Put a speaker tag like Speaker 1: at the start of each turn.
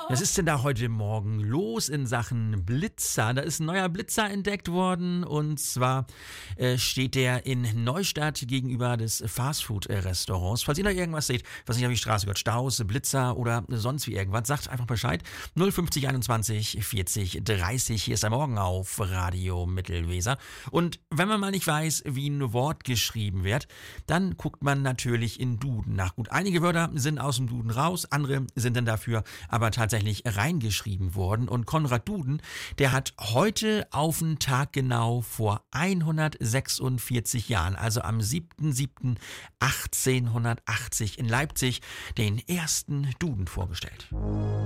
Speaker 1: Was ist denn da heute Morgen los in Sachen Blitzer? Da ist ein neuer Blitzer entdeckt worden und zwar steht der in Neustadt gegenüber des Fastfood-Restaurants. Falls ihr da irgendwas seht, was nicht auf die Straße gehört, Staus, Blitzer oder sonst wie irgendwas, sagt einfach Bescheid. 050 21 40 30, hier ist der Morgen auf Radio Mittelweser. Und wenn man mal nicht weiß, wie ein Wort geschrieben wird, dann guckt man natürlich in Duden nach. Gut, einige Wörter sind aus dem Duden raus, andere sind dann dafür aber tatsächlich reingeschrieben worden. Und Konrad Duden, der hat heute auf den Tag genau vor 146 Jahren, also am 7.7.1880 in Leipzig, den ersten Duden vorgestellt.